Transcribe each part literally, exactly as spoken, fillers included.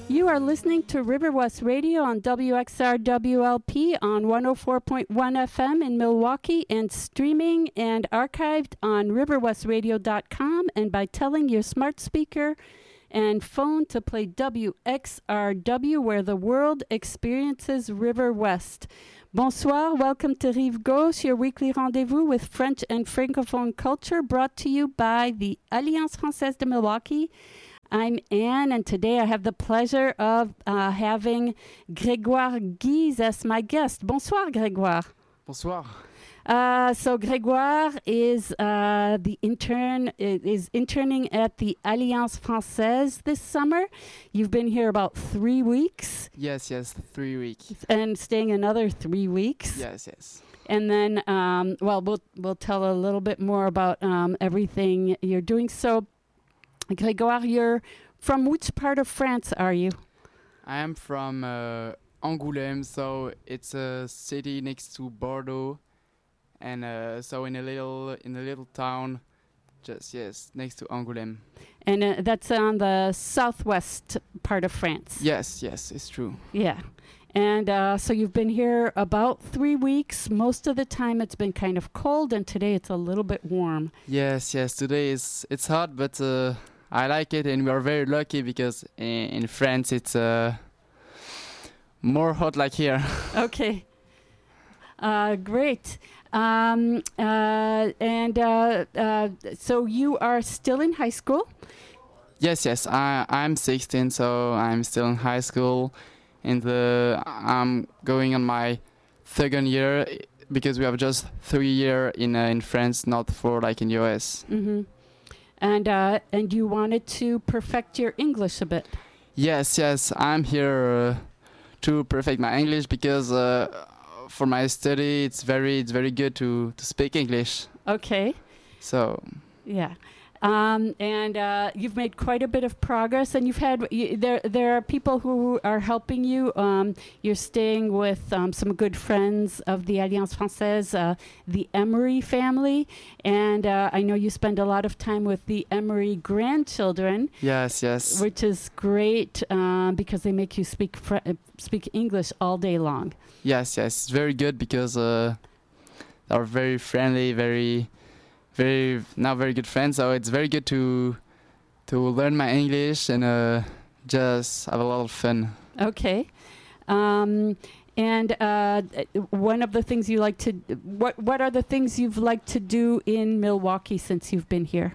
You are listening to River West Radio on W X R W L P on one oh four point one F M in Milwaukee and streaming and archived on river west radio dot com and by telling your smart speaker and phone to play W X R W where the world experiences River West. Bonsoir, welcome to Rive Gauche, your weekly rendezvous with French and Francophone culture brought to you by the Alliance Française de Milwaukee. I'm Anne, and today I have the pleasure of uh, having Grégoire Guise as my guest. Bonsoir, Grégoire. Bonsoir. Uh, so Grégoire is uh, the intern, is interning at the Alliance Française this summer. You've been here about three weeks. Yes, yes, three weeks. And staying another three weeks. Yes, yes. And then, um, well, we'll we'll tell a little bit more about um, everything you're doing. So, Grégoire, you're from which part of France are you? I am from uh, Angoulême, so it's a city next to Bordeaux, and uh, so in a little in a little town, just yes, next to Angoulême. And uh, that's on the southwest part of France. Yes, yes, it's true. Yeah. And uh, so you've been here about three weeks. Most of the time it's been kind of cold, and today it's a little bit warm. Yes, yes, today is it's hot, but uh, I like it, and we are very lucky because in, in France it's uh, more hot like here. Okay. Uh, great. Um, uh, and uh, uh, so you are still in high school? Yes, yes, I, I'm sixteen, so I'm still in high school. And uh, I'm going on my second year because we have just three years in uh, in France, not four like in U S. Mm-hmm. And uh, and you wanted to perfect your English a bit. Yes, yes, I'm here uh, to perfect my English because uh, for my study it's very it's very good to, to speak English. Okay. So. Yeah. Um, and uh, you've made quite a bit of progress, and you've had y- there. There are people who are helping you. Um, you're staying with um, some good friends of the Alliance Française, uh, the Emery family, and uh, I know you spend a lot of time with the Emery grandchildren. Yes, yes. Which is great um, because they make you speak fr- uh, speak English all day long. Yes, yes. It's very good because uh, they're very friendly, very. Very now very good friends, so it's very good to to learn my English and uh, just have a lot of fun. Okay, um, and uh, one of the things you like to what what are the things you've liked to do in Milwaukee since you've been here?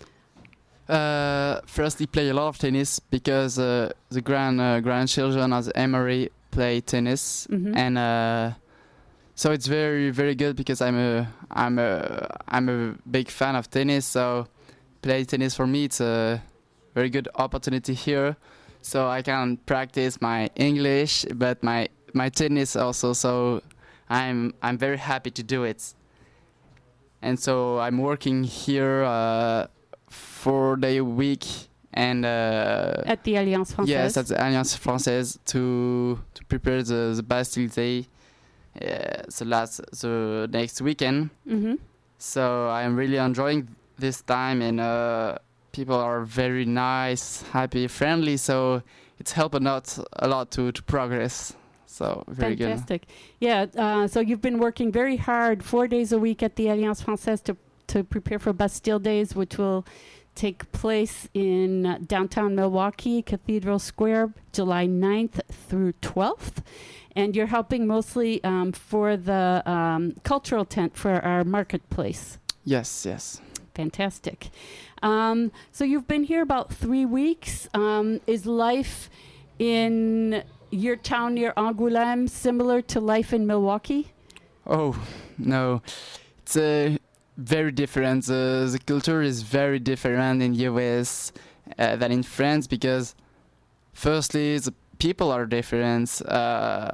Uh, firstly, play a lot of tennis because uh, the grand uh, grandchildren of Emery play tennis, Mm-hmm. and. Uh, So it's very, very good because I'm a, I'm a, I'm a big fan of tennis. So play tennis for me, it's a very good opportunity here. So I can practice my English, but my, my tennis also. So I'm, I'm very happy to do it. And so I'm working here uh, four day a week and uh, at the Alliance Française. Yes, at the Alliance Française to to prepare the, the Bastille Day. Uh, the last the next weekend. Mm-hmm. So I'm really enjoying this time, and uh, people are very nice, happy, friendly. So it's helped a lot, a lot to, to progress. So very Fantastic. Good. Yeah. Uh, so you've been working very hard, four days a week at the Alliance Française to to prepare for Bastille Days, which will take place in uh, downtown Milwaukee, Cathedral Square, July ninth through twelfth. And you're helping mostly um, for the um, cultural tent for our marketplace. Yes, yes. Fantastic. Um, so you've been here about three weeks. Um, is life in your town near Angoulême similar to life in Milwaukee? Oh, no. It's uh, very different. Uh, the culture is very different in U S uh, than in France because firstly, the people are different. Uh,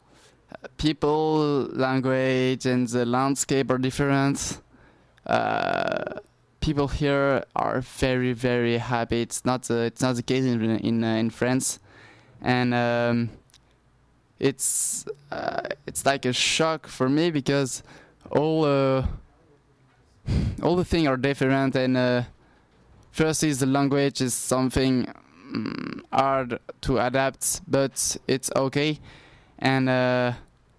people, language, and the landscape are different. Uh, people here are very, very happy. It's not the it's not the case in in uh, in France, and um, it's uh, it's like a shock for me because all uh, all the things are different. And uh, first is the language is something mm, hard to adapt, but it's okay. And uh,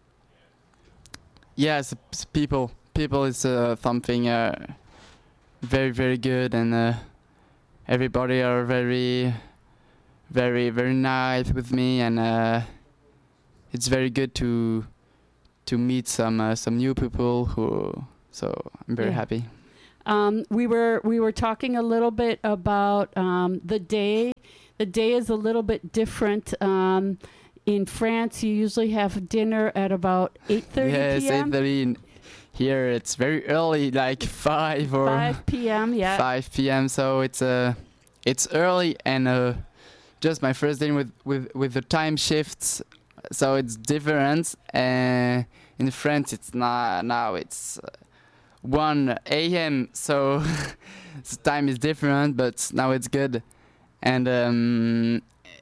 yes, p- people, people is uh, something uh, very, very good, and uh, everybody are very, very, very nice with me, and uh, it's very good to to meet some uh, some new people who. So I'm very Yeah. happy. Um, we were we were talking a little bit about um, the day. The day is a little bit different. Um, in France, you usually have dinner at about eight thirty Yes, p.m. eight thirty. Here it's very early, like five or five p.m. Yeah. five p.m. So it's uh, it's early, and uh, just my first day with with with the time shifts. So it's different. Uh, in France, it's not now. It's uh, one a.m. So the time is different, but now it's good. And um,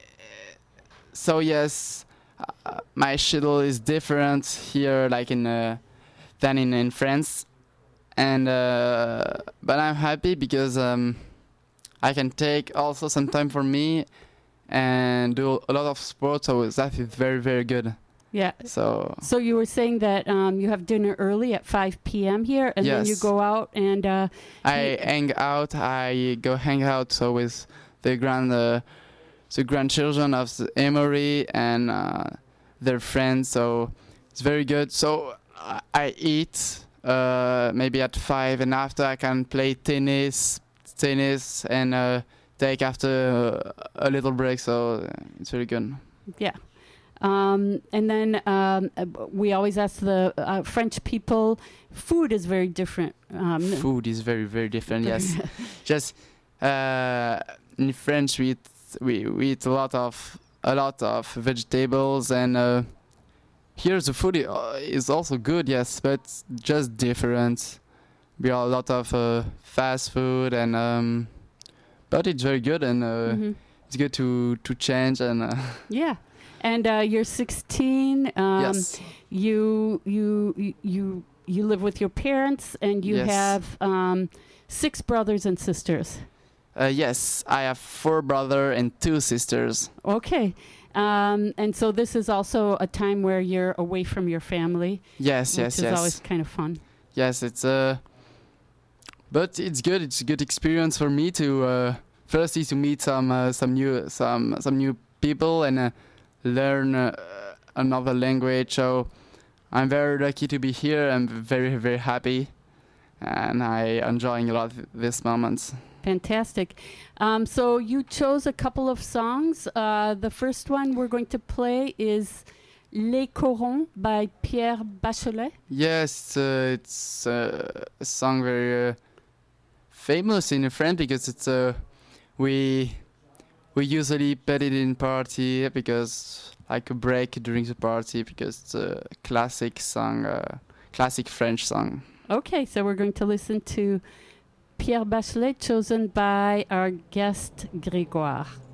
so yes, uh, my schedule is different here, like in uh, than in, in France. And uh, but I'm happy because um, I can take also some time for me and do a lot of sports. So that is very very good. Yeah. So So you were saying that um, you have dinner early at five p.m. here, and then you Yes. go out and uh, I hang out. I go hang out so with the grand uh, the grandchildren of the Emory and uh, their friends. So it's very good. So I, I eat uh, maybe at five, and after I can play tennis, tennis, and uh, take after uh, a little break. So uh, it's very good. yeah. Um, and then um, uh, we always ask the uh, French people. Food is very different. Um, Food is very very different. Yes, just uh, in French we eat, we we eat a lot of a lot of vegetables, and uh, here the food i- uh, is also good. Yes, but just different. We are a lot of uh, fast food, and um, but it's very good, and uh, mhm. it's good to to change. And uh, Yeah. And uh, you're sixteen. Um, yes, You you you you you live with your parents, and you Yes. have um, six brothers and sisters. uh, yes, I have four brothers and two sisters. Okay. Um, and so this is also a time where you're away from your family, Yes, which yes, is yes. always kind of fun. Yes, it's uh but it's good. It's a good experience for me to uh, firstly to meet some uh, some new some some new people and uh, learn uh, another language. So I'm very lucky to be here. I'm very very happy, and I enjoying a lot this moment. Fantastic. Um, so you chose a couple of songs. Uh, the first one we're going to play is Les Corons by Pierre Bachelet. Yes, uh, it's uh, a song very uh, famous in France because it's uh, we we usually put it in party because like a break during the party because it's a classic song, uh, classic French song. Okay, so we're going to listen to Pierre Bachelet, chosen by our guest Grégoire.